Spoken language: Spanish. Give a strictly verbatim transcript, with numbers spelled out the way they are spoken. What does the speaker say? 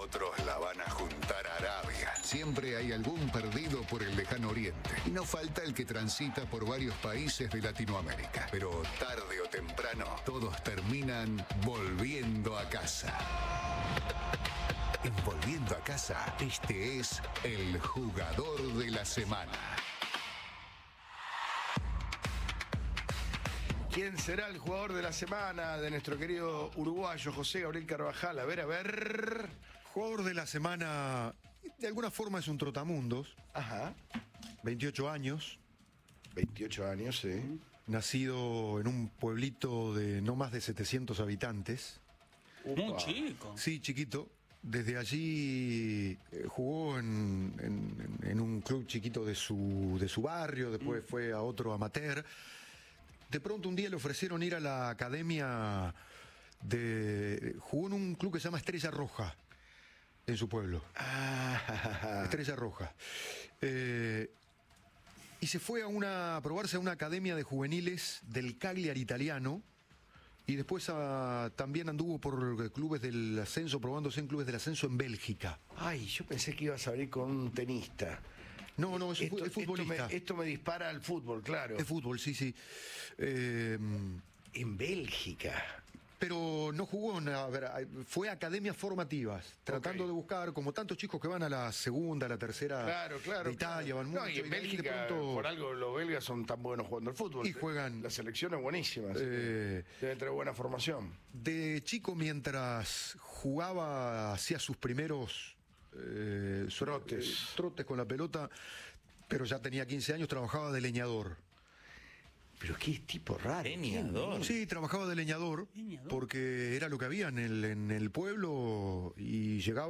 otros la van a juntar a Arabia. Siempre hay algún perdido por el lejano oriente. Y no falta el que transita por varios países de Latinoamérica. Pero tarde o temprano, todos terminan volviendo a casa. En Volviendo a Casa, este es el jugador de la semana. ¿Quién será el jugador de la semana de nuestro querido uruguayo José Gabriel Carvajal? A ver, a ver. Jugador de la semana, de alguna forma es un trotamundos. Ajá. veintiocho años. veintiocho años, sí. Nacido en un pueblito de no más de setecientos habitantes. Muy chico. Sí, chiquito. Desde allí eh, jugó en, en, en un club chiquito de su, de su barrio, después mm. fue a otro amateur. De pronto un día le ofrecieron ir a la academia de... Jugó en un club que se llama Estrella Roja, en su pueblo. Ah. Estrella Roja. Eh, y se fue a, una, a probarse a una academia de juveniles del Cagliari italiano. Y después a, también anduvo por clubes del ascenso, probándose en clubes del ascenso en Bélgica. Ay, yo pensé que ibas a abrir con un tenista. No, no, es, esto, es futbolista. Esto me, esto me dispara al fútbol, claro. Es fútbol, sí, sí. Eh, en Bélgica. Pero no jugó, en, a ver, fue a academias formativas, tratando okay. de buscar, como tantos chicos que van a la segunda, a la tercera claro, claro, de Italia, claro. van No, mucho. y en Bélgica, pronto... por algo los belgas son tan buenos jugando al fútbol. Y juegan... La selección es buenísima, eh, debe tener buena formación. De chico, mientras jugaba, hacía sus primeros... Eh, trotes. Eh, trotes con la pelota, pero ya tenía quince años, trabajaba de leñador. Pero qué tipo raro. Leñador. Sí, trabajaba de leñador, leñador, porque era lo que había en el, en el pueblo y llegaba